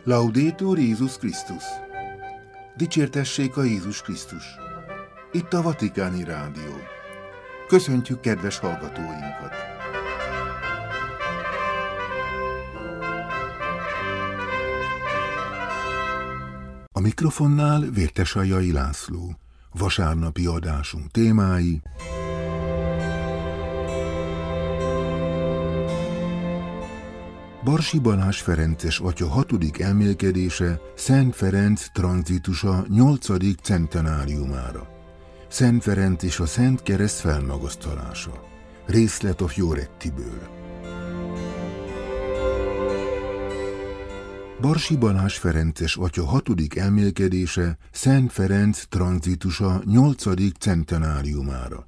Laudetur Jézus Krisztus! Dicsértessék a Jézus Krisztus! Itt a Vatikáni Rádió. Köszöntjük kedves hallgatóinkat! A mikrofonnál Vértesajai László. Vasárnapi adásunk témái: Barsi Balázs ferences atya 6. elmélkedése Szent Ferenc tranzitusa 8. centenáriumára. Szent Ferenc és a Szent Kereszt felmagasztalása. Részlet a Fiorettiből. Barsi Balázs ferences atya 6. elmélkedése Szent Ferenc tranzitusa 8. centenáriumára.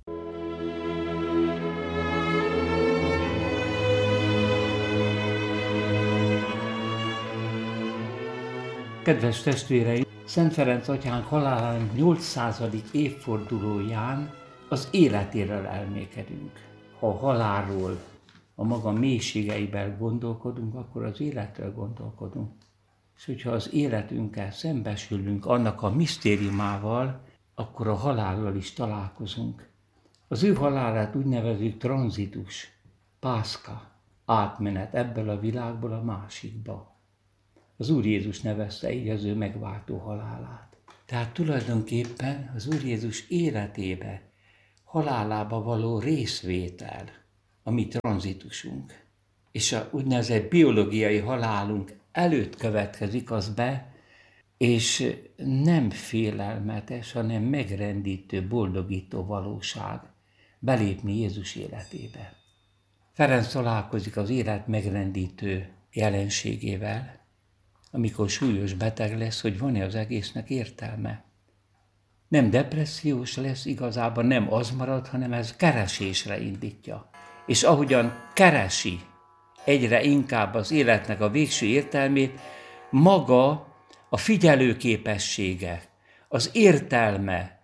Kedves testvéreim, Szent Ferenc atyánk halálának 800. évfordulóján az életéről elmélkedünk. Ha a halálról, a maga mélységeiben gondolkodunk, akkor az életről gondolkodunk. És hogyha az életünkkel szembesülünk annak a misztériumával, akkor a halállal is találkozunk. Az ő halálát úgy nevezzük tranzitus, pászka, átmenet ebből a világból a másikba. Az Úr Jézus nevezte így az ő megváltó halálát. Tehát tulajdonképpen az Úr Jézus életébe, halálába való részvétel, a mi tranzitusunk. És a úgynevezett biológiai halálunk előtt következik az be, és nem félelmetes, hanem megrendítő, boldogító valóság belépni Jézus életébe. Ferenc találkozik az élet megrendítő jelenségével, amikor súlyos beteg lesz, hogy van-e az egésznek értelme. Nem depressziós lesz, igazából nem az marad, hanem ez keresésre indítja. És ahogyan keresi egyre inkább az életnek a végső értelmét, maga a figyelőképessége, az értelme,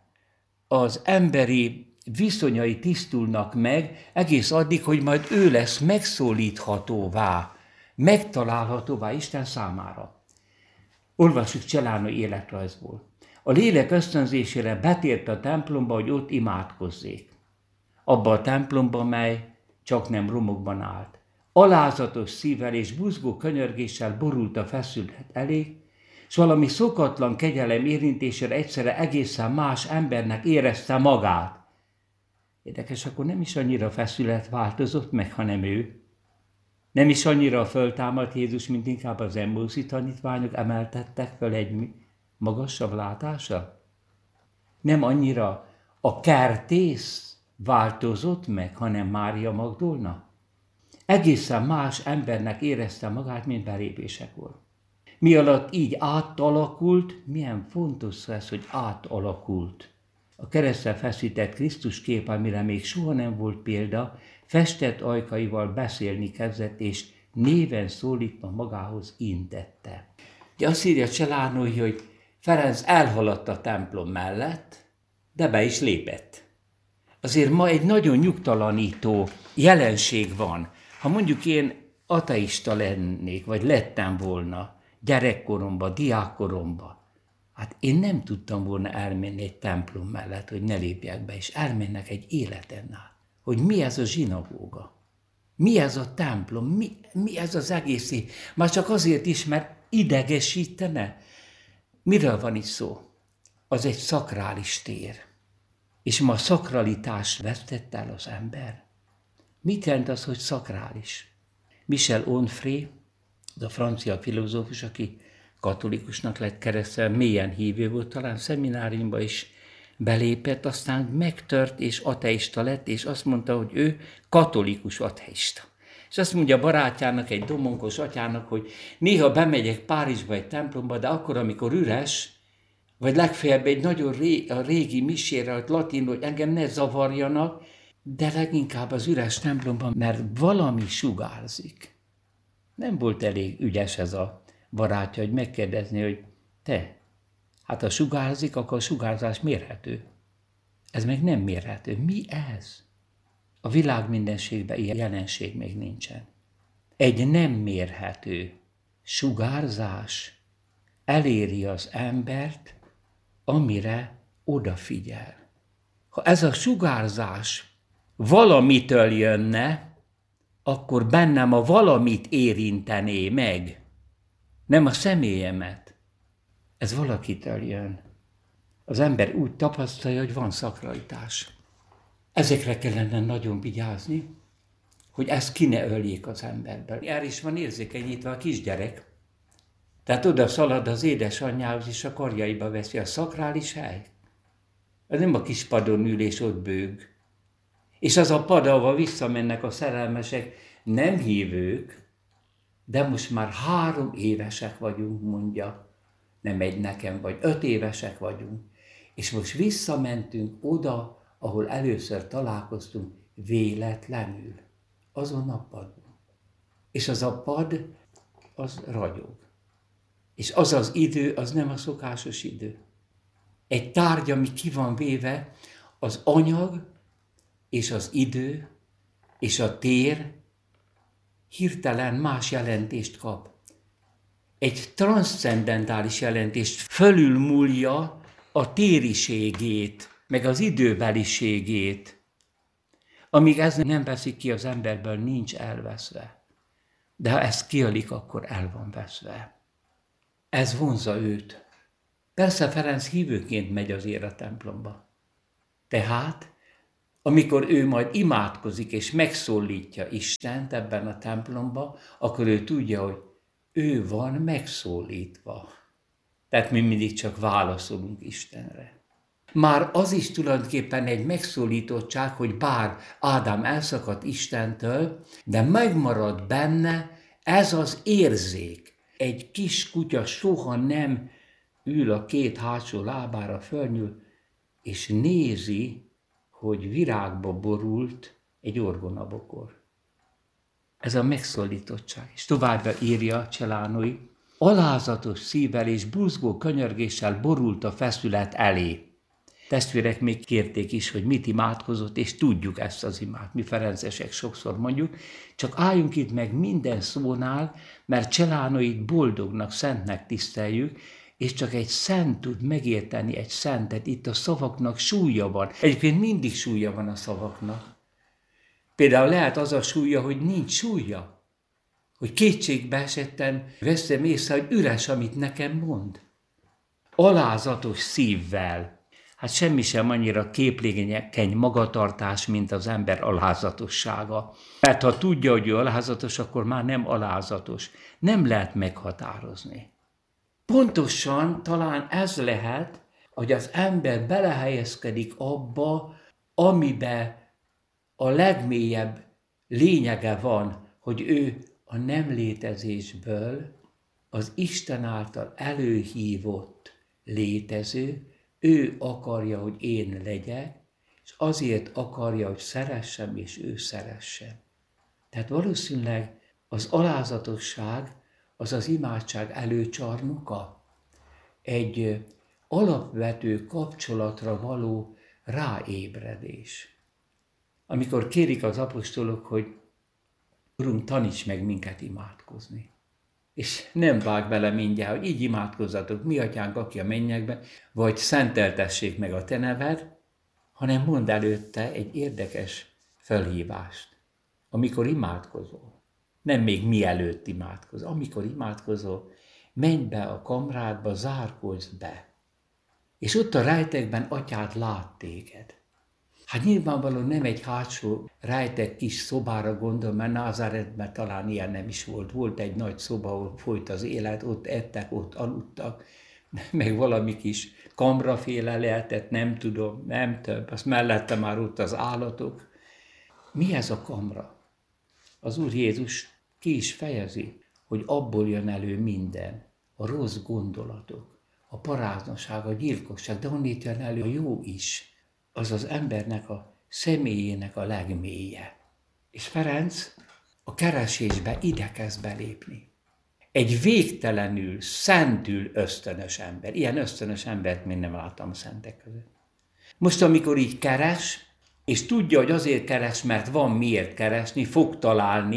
az emberi viszonyai tisztulnak meg, egész addig, hogy majd ő lesz megszólíthatóvá, megtalálhatóvá Isten számára. Olvassuk Celano életrajzból. A lélek ösztönzésére betért a templomba, hogy ott imádkozzék. Abba a templomba, mely csak nem romokban állt. Alázatos szívvel és buzgó könyörgéssel borult a feszület elé, s valami szokatlan kegyelem érintésére egyszerre egészen más embernek érezte magát. Érdekes, akkor nem is annyira feszület változott meg, hanem ő. Nem is annyira föltámadt Jézus, mint inkább az Emmauszi tanítványok emeltettek fel egy magasabb látásra. Nem annyira a kertész változott meg, hanem Mária Magdolna. Egészen más embernek érezte magát, mint belépésekor. Mi alatt így átalakult, milyen fontos ez, hogy átalakult. A keresztre feszített Krisztus kép, amire még soha nem volt példa, festett ajkaival beszélni kezdett, és néven szólítva magához intette. Ugye azt írja Celano, hogy Ferenc elhaladt a templom mellett, de be is lépett. Azért ma egy nagyon nyugtalanító jelenség van. Ha mondjuk én ateista lennék, vagy lettem volna gyerekkoromban, diákkoromban, hát én nem tudtam volna elmenni egy templom mellett, hogy ne lépjek be, és elmennek egy életen át. Hogy mi ez a zsinagóga, mi ez a templom, mi ez az egész. Már csak azért is, mert idegesítene. Miről van itt szó? Az egy szakrális tér. És ma a szakralitást vesztette el az ember. Mit jelent az, hogy szakrális? Michel Onfray, az a francia filozófus, aki katolikusnak lett keresztelve, mélyen hívő volt, talán szemináriumba is belépett, aztán megtört és ateista lett, és azt mondta, hogy ő katolikus ateista. És azt mondja a barátjának, egy domonkos atyának, hogy néha bemegyek Párizsba egy templomba, de akkor, amikor üres, vagy legfeljebb egy nagyon régi misére, hogy latin, hogy engem ne zavarjanak, de leginkább az üres templomban, mert valami sugárzik. Nem volt elég ügyes ez a barátja, hogy megkérdezni, hogy te, hát ha sugárzik, akkor a sugárzás mérhető. Ez meg nem mérhető. Mi ez? A világ mindenségben ilyen jelenség még nincsen. Egy nem mérhető sugárzás eléri az embert, amire odafigyel. Ha ez a sugárzás valamitől jönne, akkor bennem a valamit érintené meg, nem a személyemet. Ez valakitől jön. Az ember úgy tapasztalja, hogy van szakralitás. Ezekre kellene nagyon vigyázni, hogy ezt ki ne öljék az emberből. Erre is van érzékenyítve a kisgyerek. Tehát oda szalad az édesanyjához, és a karjaiba veszi a szakrális hely. Ez nem a kis padon ül, és ott bőg. És az a pad, ahova visszamennek a szerelmesek, nem hívők, de most már 3 évesek vagyunk, mondja. Nem egy nekem, vagy 5 évesek vagyunk. És most visszamentünk oda, ahol először találkoztunk, véletlenül. Azon a padon. És az a pad, az ragyog. És az az idő, az nem a szokásos idő. Egy tárgy, ami ki van véve, az anyag, és az idő, és a tér hirtelen más jelentést kap. Egy transzcendentális jelentést fölülmúlja a tériségét, meg az időbeliségét. Amíg ez nem veszik ki az emberből, nincs elveszve. De ha ez kiölik, akkor el van veszve. Ez vonzza őt. Persze Ferenc hívőként megy azért a templomba. Tehát, amikor ő majd imádkozik és megszólítja Istent ebben a templomba, akkor ő tudja, hogy ő van megszólítva. Tehát mi mindig csak válaszolunk Istenre. Már az is tulajdonképpen egy megszólítottság, hogy bár Ádám elszakadt Istentől, de megmarad benne ez az érzék. Egy kis kutya soha nem ül a 2 hátsó lábára, fölnyúl, és nézi, hogy virágba borult egy orgonabokor. Ez a megszólítottság. És továbbra írja Celánoi, alázatos szívvel és buzgó könyörgéssel borult a feszület elé. Testvérek még kérték is, hogy mit imádkozott, és tudjuk ezt az imát. Mi ferencesek sokszor mondjuk, csak álljunk itt meg minden szónál, mert Celánoit boldognak, szentnek tiszteljük, és csak egy szent tud megérteni egy szentet. Itt a szavaknak súlya van. Egyébként mindig súlya van a szavaknak. Például lehet az a súlya, hogy nincs súlya. Hogy kétségbe esetten veszem észre, hogy üres, amit nekem mond. Alázatos szívvel. Hát semmi sem annyira képlékeny magatartás, mint az ember alázatossága. Mert ha tudja, hogy ő alázatos, akkor már nem alázatos. Nem lehet meghatározni. Pontosan talán ez lehet, hogy az ember belehelyezkedik abba, amiben a legmélyebb lényege van, hogy ő a nem létezésből az Isten által előhívott létező, ő akarja, hogy én legyek, és azért akarja, hogy szeressem, és ő szeressen. Tehát valószínűleg az alázatosság az az imádság előcsarnoka, egy alapvető kapcsolatra való ráébredés. Amikor kérik az apostolok, hogy Urunk, taníts meg minket imádkozni. És nem vág bele mindjárt, hogy így imádkozzatok, mi atyánk, aki a mennyekben, vagy szenteltessék meg a te neved, hanem mondd előtte egy érdekes felhívást. Amikor imádkozol, nem még mielőtt imádkozol, amikor imádkozol, menj be a kamrádba, zárkózz be. És ott a rejtekben atyád lát téged. Hát nyilvánvalóan nem egy hátsó rejtek kis szobára gondol, mert Názáretben talán ilyen nem is volt. Volt egy nagy szoba, ahol folyt az élet, ott ettek, ott aludtak, meg valami kis kamraféle lehetett, nem tudom, nem több. Azt mellette már ott az állatok. Mi ez a kamra? Az Úr Jézus ki is fejezi, hogy abból jön elő minden. A rossz gondolatok, a paráznaság, a gyilkosság, de honnét jön elő a jó is. Az az embernek a személyének a legmélye. És Ferenc a keresésbe ide kezd belépni. Egy végtelenül, szentül ösztönös ember. Ilyen ösztönös embert még nem láttam a szentek között. Most, amikor így keres, és tudja, hogy azért keres, mert van miért keresni, fog találni,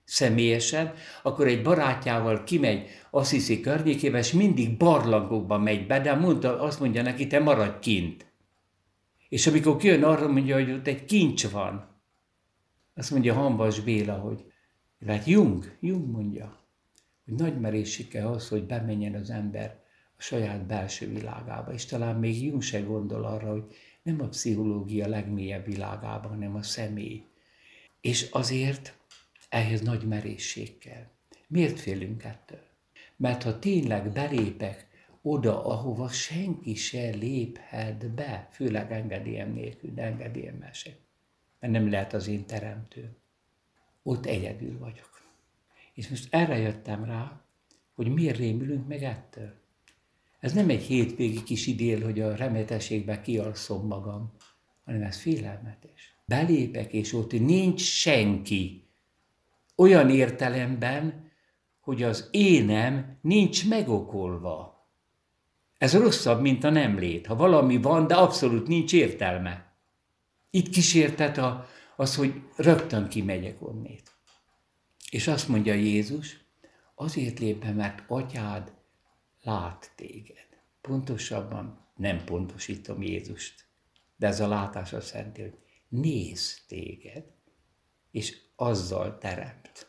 személyesen, akkor egy barátjával kimegy Assisi környékébe, és mindig barlangokba megy be, de azt mondja neki, te maradj kint. És amikor kijön, arra mondja, hogy ott egy kincs van. Azt mondja Hamvas Béla, hogy hát Jung mondja, hogy nagy merészsége az, hogy bemenjen az ember a saját belső világába. És talán még Jung se gondol arra, hogy nem a pszichológia legmélyebb világában, hanem a személy. És azért ehhez nagy merészség kell. Miért félünk ettől? Mert ha tényleg belépek oda, ahova senki se léphet be, főleg engedélyem nélkül, de engedélyemmel se, mert nem lehet az én teremtőm, ott egyedül vagyok. És most erre jöttem rá, hogy miért rémülünk meg ettől. Ez nem egy hétvégi kis idél, hogy a remetességbe kialszom magam, hanem ez félelmetes. Belépek, és ott nincs senki. Olyan értelemben, hogy az énem nincs megokolva. Ez rosszabb, mint a nem lét. Ha valami van, de abszolút nincs értelme. Itt kísértet az, hogy rögtön kimegyek onnét. És azt mondja Jézus, azért lép be, mert atyád lát téged. Pontosabban nem pontosítom Jézust, de ez a látás azt jelenti, hogy néz téged, és azzal teremt.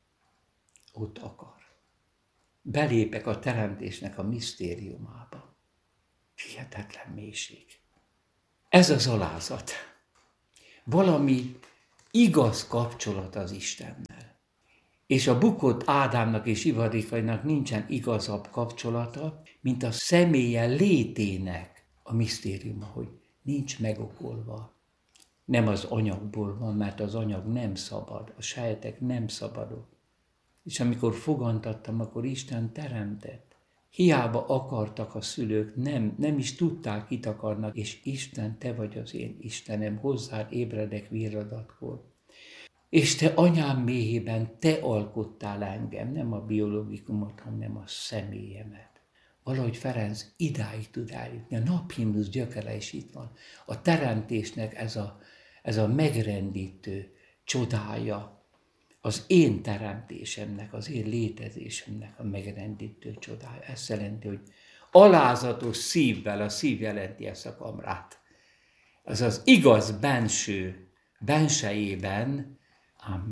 Ott akar. Belépek a teremtésnek a misztériumába. Hihetetlen mélység. Ez az alázat. Valami igaz kapcsolat az Istennel. És a bukott Ádámnak és ivadékainak nincsen igazabb kapcsolata, mint a személye létének a misztériuma, hogy nincs megokolva. Nem az anyagból van, mert az anyag nem szabad, a sejtek nem szabadok. És amikor fogantattam, akkor Isten teremtett. Hiába akartak a szülők, nem is tudták, kit akarnak, és Isten, te vagy az én Istenem, hozzád ébredek virradatkor. És te anyám méhében te alkottál engem, nem a biológikumot, hanem a személyemet. Valahogy Ferenc idáig tud eljutni. A naphimnusz gyökere is itt van. A teremtésnek ez a megrendítő csodája, az én teremtésemnek, az én létezésemnek a megrendítő csodája. Ez jelenti, hogy alázatos szívvel, a szív jelenti ezt a kamrát. Az az igaz bensejében, ám